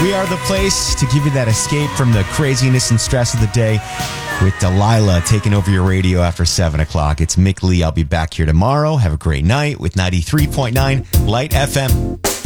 We are the place to give you that escape from the craziness and stress of the day with Delilah taking over your radio after 7 o'clock. It's Mick Lee. I'll be back here tomorrow. Have a great night with 93.9 Light FM.